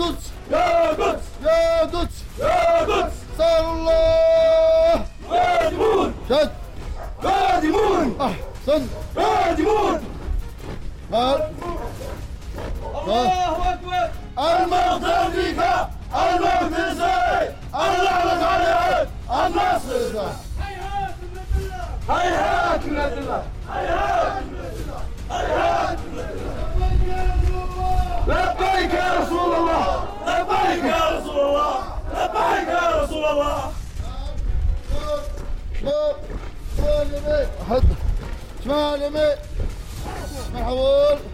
قدس يا قدس يا قدس يا قدس صار الله قادمون شد قادمون أحسن قادمون مال الله أكبر الموت أمريكا الموت إسرائيل اللعنة عليهم النصر هيهات من الله هيهات من الله هيهات من الله هيهات من الله لبيك يا رسول الله لبيك يا رسول الله لبيك يا رسول الله شمال يمين حد شمال يمين مرحبا